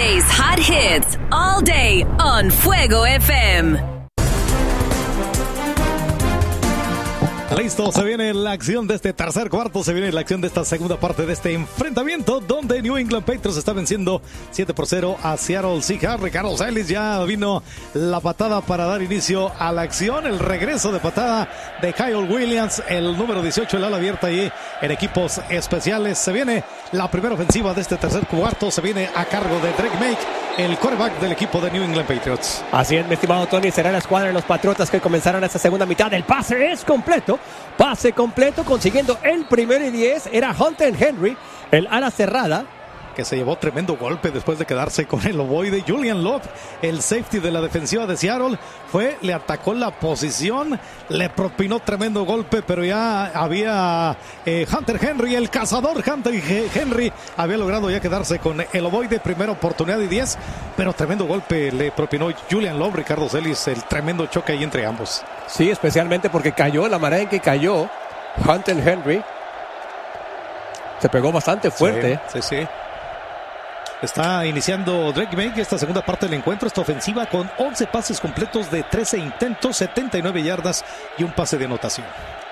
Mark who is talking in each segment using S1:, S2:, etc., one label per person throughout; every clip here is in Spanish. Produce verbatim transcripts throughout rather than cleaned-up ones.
S1: Today's hot hits all day on Fuego F M.
S2: Listo, se viene la acción de este tercer cuarto, se viene la acción de esta segunda parte de este enfrentamiento donde New England Patriots está venciendo siete por cero a Seattle Seahawks. Ricardo Celis, ya vino la patada para dar inicio a la acción, el regreso de patada de Kyle Williams, el número dieciocho, el ala abierta ahí en equipos especiales. Se viene la primera ofensiva de este tercer cuarto, se viene a cargo de Drake Maye, el quarterback del equipo de New England Patriots.
S3: Así es, mi estimado Tony, será la escuadra de los Patriotas que comenzarán esta segunda mitad. El pase es completo, pase completo, consiguiendo el primero y diez. Era Hunter Henry, el ala cerrada,
S2: que se llevó tremendo golpe después de quedarse con el ovoide. Julian Love, el safety de la defensiva de Seattle, fue, le atacó la posición, le propinó tremendo golpe, pero ya había eh, Hunter Henry, el cazador Hunter Henry, había logrado ya quedarse con el ovoide. Primera oportunidad y diez, pero tremendo golpe le propinó Julian Love. Ricardo Celis, el tremendo choque ahí entre ambos.
S3: Sí, especialmente porque cayó, la manera en que cayó Hunter Henry, se pegó bastante fuerte.
S2: Sí, sí, sí. Está iniciando Drake Maye esta segunda parte del encuentro, esta ofensiva con once pases completos de trece intentos, setenta y nueve yardas y un pase de anotación.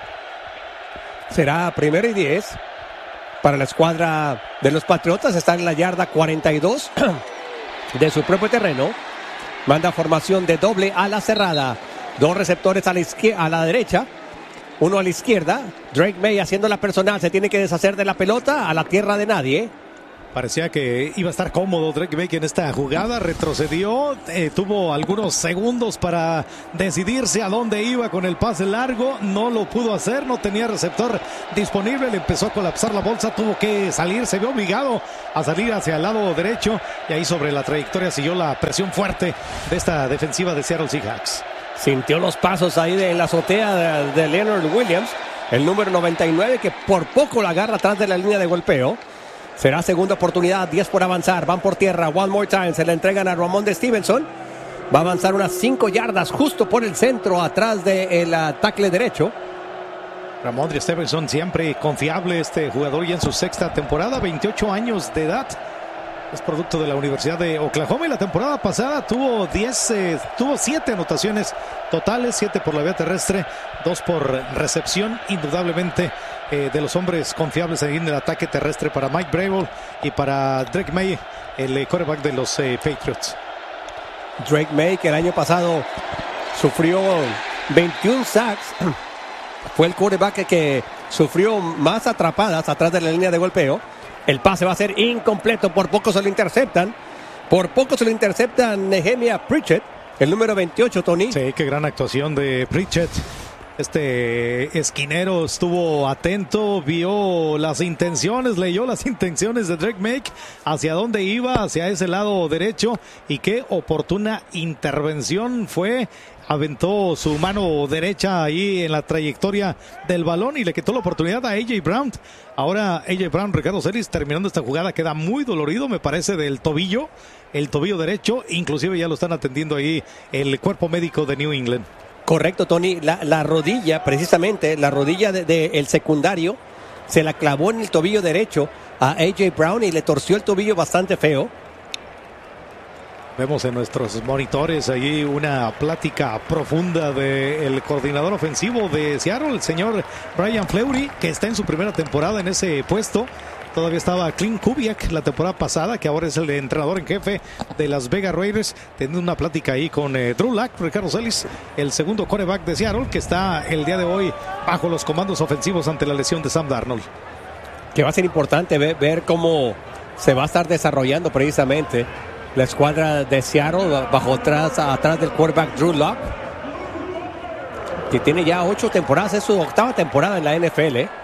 S3: Será primero y diez para la escuadra de los Patriotas. Está en la yarda cuarenta y dos de su propio terreno. Manda formación de doble ala cerrada. Dos receptores a la, izquier- a la derecha, uno a la izquierda. Drake Maye haciendo la personal, se tiene que deshacer de la pelota a la tierra de nadie.
S2: Parecía que iba a estar cómodo Drake Maye en esta jugada, retrocedió, eh, tuvo algunos segundos para decidirse a dónde iba con el pase largo, no lo pudo hacer, no tenía receptor disponible, le empezó a colapsar la bolsa, tuvo que salir, se vio obligado a salir hacia el lado derecho y ahí sobre la trayectoria siguió la presión fuerte de esta defensiva de Seattle Seahawks.
S3: Sintió los pasos ahí de, en la azotea de, de Leonard Williams, el número noventa y nueve, que por poco la agarra atrás de la línea de golpeo. Será segunda oportunidad, diez por avanzar, van por tierra, one more time, se la entregan a Ramón de Stevenson. Va a avanzar unas cinco yardas justo por el centro, atrás del uh, tackle derecho.
S2: Ramón de Stevenson, siempre confiable este jugador, ya en su sexta temporada, veintiocho años de edad. Es producto de la Universidad de Oklahoma y la temporada pasada tuvo diez, eh, tuvo siete anotaciones totales, siete por la vía terrestre, dos por recepción. Indudablemente eh, de los hombres confiables ahí en el ataque terrestre para Mike Vrabel y para Drake Maye, el eh, quarterback de los eh, Patriots.
S3: Drake Maye, que el año pasado sufrió veintiún sacks, fue el quarterback que sufrió más atrapadas atrás de la línea de golpeo. El pase va a ser incompleto, por poco se lo interceptan. Por poco se lo interceptan Nehemiah Pritchett, el número veintiocho, Tony.
S2: Sí, qué gran actuación de Pritchett. Este esquinero estuvo atento, vio las intenciones, leyó las intenciones de Drake Maye, hacia dónde iba, hacia ese lado derecho, y qué oportuna intervención fue. Aventó su mano derecha ahí en la trayectoria del balón y le quitó la oportunidad a A J Brown. Ahora A J Brown, Ricardo Celis, terminando esta jugada, queda muy dolorido, me parece, del tobillo, el tobillo derecho. Inclusive ya lo están atendiendo ahí el cuerpo médico de New England.
S3: Correcto, Tony. La, la rodilla, precisamente, la rodilla del de, de secundario, se la clavó en el tobillo derecho a A J Brown y le torció el tobillo bastante feo.
S2: Vemos en nuestros monitores allí una plática profunda del coordinador ofensivo de Seattle, el señor Brian Fleury, que está en su primera temporada en ese puesto. Todavía estaba Clint Kubiak la temporada pasada, que ahora es el entrenador en jefe de Las Vegas Raiders, teniendo una plática ahí con eh, Drew Lock, Ricardo Celis, el segundo quarterback de Seattle, que está el día de hoy bajo los comandos ofensivos ante la lesión de Sam Darnold.
S3: Que va a ser importante ver, ver cómo se va a estar desarrollando precisamente la escuadra de Seattle bajo atrás, atrás del quarterback Drew Lock, que tiene ya ocho temporadas, es su octava temporada en la N F L.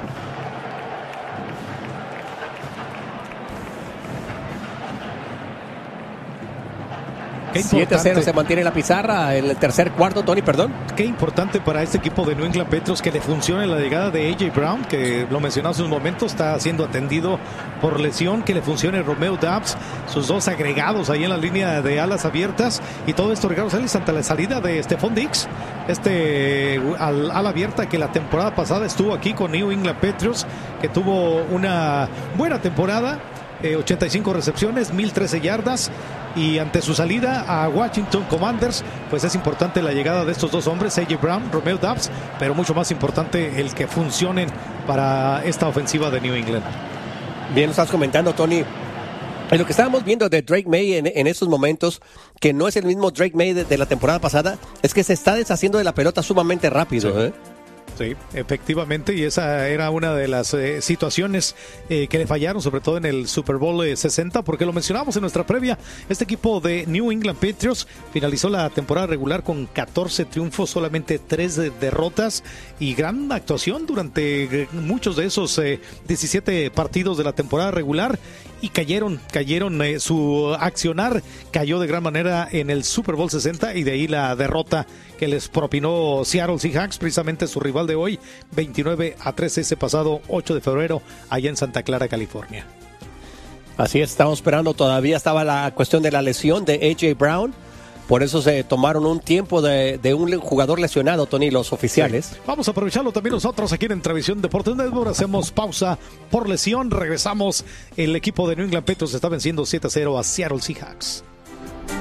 S3: siete a cero se mantiene la pizarra en el tercer cuarto, Tony, perdón.
S2: Qué importante para este equipo de New England Patriots que le funcione la llegada de A J Brown, que lo mencionaba hace un momento, está siendo atendido por lesión, que le funcione Romeo Doubs, sus dos agregados ahí en la línea de alas abiertas, y todo esto, Ricardo Celis, ante la salida de Stephon Diggs, este al ala abierta que la temporada pasada estuvo aquí con New England Patriots, que tuvo una buena temporada. eh, ochenta y cinco recepciones, mil trece yardas. Y ante su salida a Washington Commanders, pues es importante la llegada de estos dos hombres, A J Brown, Romeo Doubs, pero mucho más importante el que funcionen para esta ofensiva de New England.
S3: Bien, lo estás comentando, Tony. En lo que estábamos viendo de Drake May en, en estos momentos, que no es el mismo Drake May de, de la temporada pasada, es que se está deshaciendo de la pelota sumamente rápido.
S2: Sí.
S3: ¿eh?
S2: Sí, efectivamente, y esa era una de las eh, situaciones eh, que le fallaron, sobre todo en el Super Bowl eh, sesenta, porque lo mencionamos en nuestra previa. Este equipo de New England Patriots finalizó la temporada regular con catorce triunfos, solamente tres de derrotas, y gran actuación durante eh, muchos de esos eh, diecisiete partidos de la temporada regular, y cayeron, cayeron, eh, su accionar cayó de gran manera en el Super Bowl sesenta, y de ahí la derrota que les propinó Seattle Seahawks, precisamente su rival de hoy, veintinueve a trece ese pasado ocho de febrero, allá en Santa Clara, California.
S3: Así es, estamos esperando, todavía estaba la cuestión de la lesión de A J Brown, por eso se tomaron un tiempo de, de un jugador lesionado, Tony, los oficiales.
S2: Sí. Vamos a aprovecharlo también nosotros aquí en Televisión Deportes Network. Hacemos pausa por lesión, regresamos. El equipo de New England Patriots está venciendo siete a cero a Seattle Seahawks.